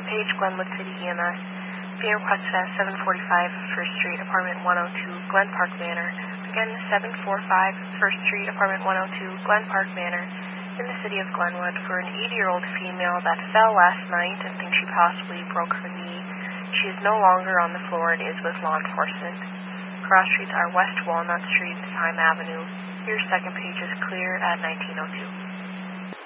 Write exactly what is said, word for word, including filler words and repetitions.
page, Glenwood City E M S. Being requested at seven forty-five First Street, Apartment one oh two, Glen Park Manor. Again, seven forty-five First Street, Apartment one oh two, Glen Park Manor, in the city of Glenwood, for an eighty-year-old female that fell last night and thinks she possibly broke her knee. She is no longer on the floor and is with law enforcement. Cross streets are West Walnut Street and Time Avenue. Your second page is clear at nineteen oh two.